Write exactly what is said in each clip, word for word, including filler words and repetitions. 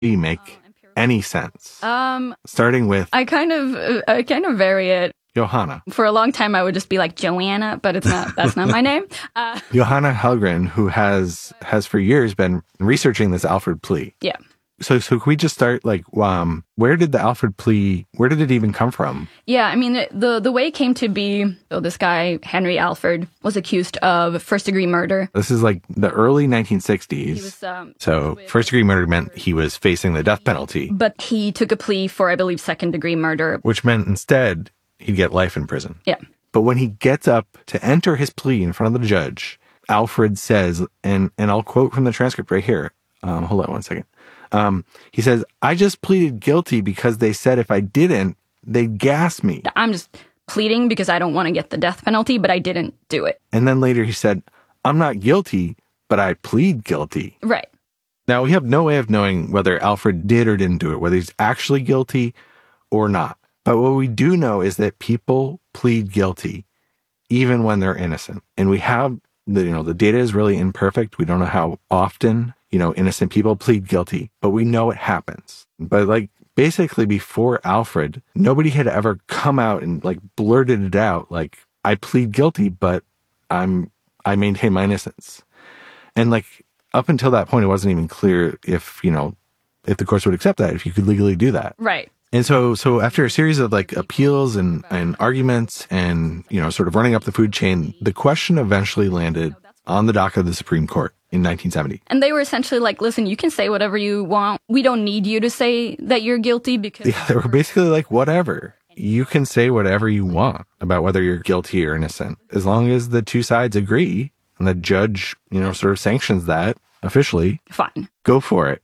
you make any sense? Um, Starting with I kind of, I kind of vary it. Johanna. For a long time, I would just be like Joanna, but it's not. That's not my name. Uh, Johanna Hellgren, who has has for years been researching this Alford plea. Yeah. So, so can we just start, like, um, where did the Alford plea, where did it even come from? Yeah, I mean, the the way it came to be, so this guy, Henry Alford, was accused of first-degree murder. This is like the early nineteen sixties. He was, um, so first-degree murder meant he was facing the death penalty. But he took a plea for, I believe, second-degree murder. Which meant instead he'd get life in prison. Yeah. But when he gets up to enter his plea in front of the judge, Alfred says, and, and I'll quote from the transcript right here. Um, hold on one second. Um, he says, I just pleaded guilty because they said if I didn't, they'd gas me. I'm just pleading because I don't want to get the death penalty, but I didn't do it. And then later he said, I'm not guilty, but I plead guilty. Right. Now, we have no way of knowing whether Alfred did or didn't do it, whether he's actually guilty or not. But what we do know is that people plead guilty even when they're innocent. And we have the, you know, the data is really imperfect. We don't know how often, you know, innocent people plead guilty, but we know it happens. But like basically before Alfred, nobody had ever come out and like blurted it out. Like, I plead guilty, but I'm, I maintain my innocence. And like up until that point, it wasn't even clear if, you know, if the courts would accept that, if you could legally do that. Right. And so, so after a series of like appeals and, and arguments and, you know, sort of running up the food chain, the question eventually landed on the docket of the Supreme Court in nineteen seventy. And they were essentially like, listen, you can say whatever you want. We don't need you to say that you're guilty because... Yeah, they were basically like, whatever. You can say whatever you want about whether you're guilty or innocent, as long as the two sides agree and the judge, you know, sort of sanctions that officially. Fine. Go for it.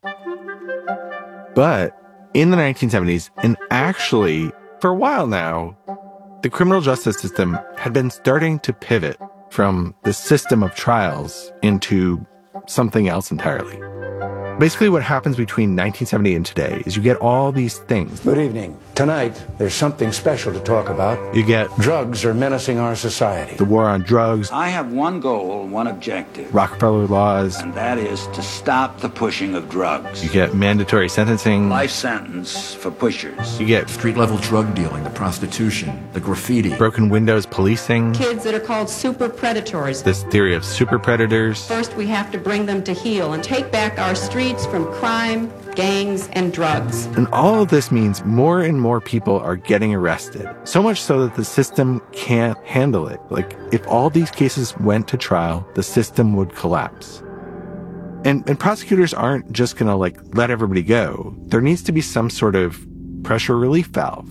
But in the nineteen seventies, and actually for a while now, the criminal justice system had been starting to pivot from the system of trials into something else entirely. Basically, what happens between nineteen seventy and today is you get all these things. Good evening. Tonight, there's something special to talk about. You get drugs are menacing our society. The war on drugs. I have one goal, one objective. Rockefeller laws. And that is to stop the pushing of drugs. You get mandatory sentencing. Life sentence for pushers. You get street-level drug dealing, the prostitution, the graffiti. Broken windows policing. Kids that are called super predators. This theory of super predators. First, we have to bring them to heel and take back our streets from crime, gangs, and drugs. And all of this means more and more people are getting arrested. So much so that the system can't handle it. Like, if all these cases went to trial, the system would collapse. And, and prosecutors aren't just going to, like, let everybody go. There needs to be some sort of pressure relief valve.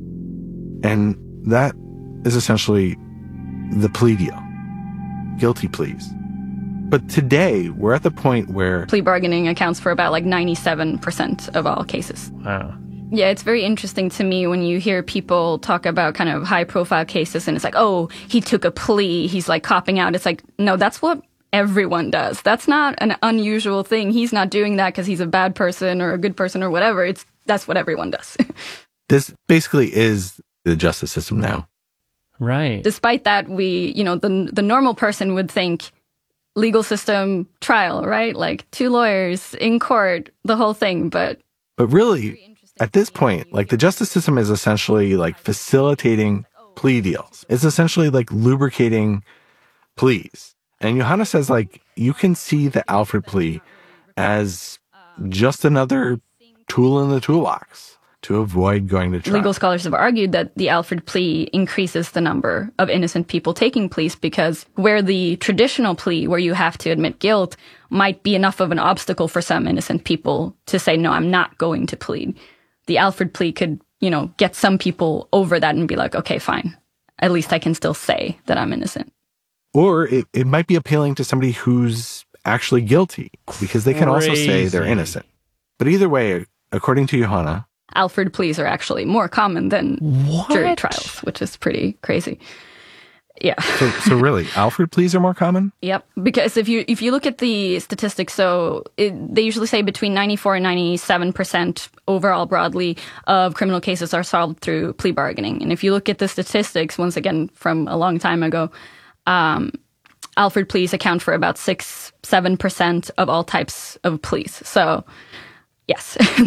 And that is essentially the plea deal. Guilty pleas. But today, we're at the point where... plea bargaining accounts for about like ninety-seven percent of all cases. Wow. Yeah, it's very interesting to me when you hear people talk about kind of high-profile cases and it's like, oh, he took a plea, he's like copping out. It's like, no, that's what everyone does. That's not an unusual thing. He's not doing that because he's a bad person or a good person or whatever. It's that's what everyone does. This basically is the justice system now. Right. Despite that, we, you know, the the normal person would think legal system trial, right? Like two lawyers in court, the whole thing. But but really, at this point, like the justice system is essentially like facilitating plea deals. It's essentially like lubricating pleas. And Johanna says, like, you can see the Alford plea as just another tool in the toolbox to avoid going to trial. Legal scholars have argued that the Alford plea increases the number of innocent people taking pleas because where the traditional plea, where you have to admit guilt, might be enough of an obstacle for some innocent people to say, no, I'm not going to plead. The Alford plea could, you know, get some people over that and be like, okay, fine. At least I can still say that I'm innocent. Or it, it might be appealing to somebody who's actually guilty because they can Crazy. also say they're innocent. But either way, according to Johanna, Alford pleas are actually more common than what? jury trials, which is pretty crazy. Yeah. So, so really, Alford pleas are more common? Yep. Because if you if you look at the statistics, so it, they usually say between ninety-four and ninety-seven percent overall broadly of criminal cases are solved through plea bargaining. And if you look at the statistics, once again, from a long time ago, um, Alford pleas account for about six, seven percent of all types of pleas. So Yes.